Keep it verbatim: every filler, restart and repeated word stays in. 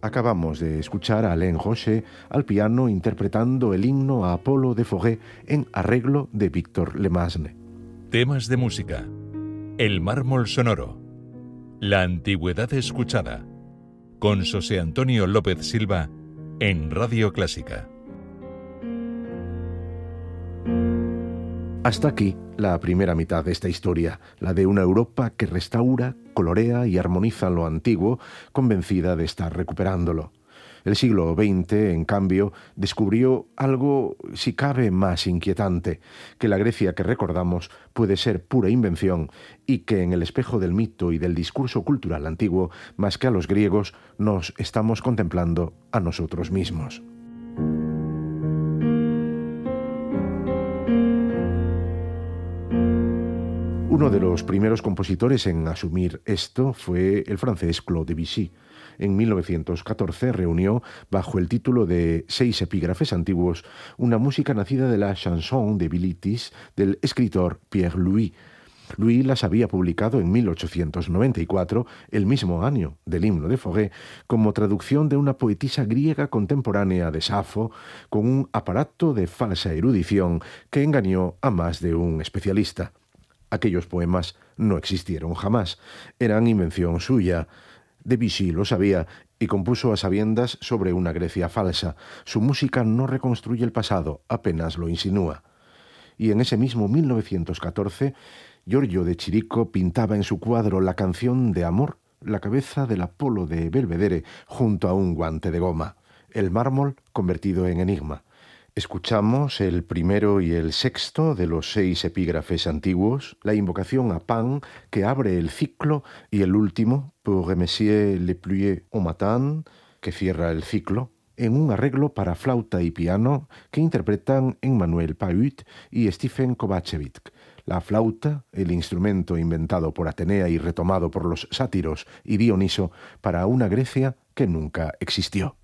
Acabamos de escuchar a Alain Roche al piano interpretando el himno a Apolo de Fauré en arreglo de Víctor Lemasne. Temas de música. El mármol sonoro. La antigüedad escuchada. Con José Antonio López Silva en Radio Clásica. Hasta aquí la primera mitad de esta historia, la de una Europa que restaura, colorea y armoniza lo antiguo, convencida de estar recuperándolo. El siglo veinte, en cambio, descubrió algo, si cabe, más inquietante, que la Grecia que recordamos puede ser pura invención y que en el espejo del mito y del discurso cultural antiguo, más que a los griegos, nos estamos contemplando a nosotros mismos. Uno de los primeros compositores en asumir esto fue el francés Claude Debussy. En mil novecientos catorce reunió, bajo el título de Seis epígrafes antiguos, una música nacida de la chanson de Bilitis del escritor Pierre Louis. Louis las había publicado en mil ochocientos noventa y cuatro, el mismo año del himno de Fauré, como traducción de una poetisa griega contemporánea de Safo, con un aparato de falsa erudición que engañó a más de un especialista. Aquellos poemas no existieron jamás, eran invención suya. Debussy lo sabía y compuso a sabiendas sobre una Grecia falsa. Su música no reconstruye el pasado, apenas lo insinúa. Y en ese mismo mil novecientos catorce, Giorgio de Chirico pintaba en su cuadro la canción de amor, la cabeza del Apolo de Belvedere junto a un guante de goma, el mármol convertido en enigma. Escuchamos el primero y el sexto de los seis epígrafes antiguos, la invocación a Pan que abre el ciclo y el último, Pour remercier les pluies au matin, que cierra el ciclo, en un arreglo para flauta y piano que interpretan Emmanuel Pahud y Stephen Kovacevic. La flauta, el instrumento inventado por Atenea y retomado por los sátiros y Dioniso para una Grecia que nunca existió.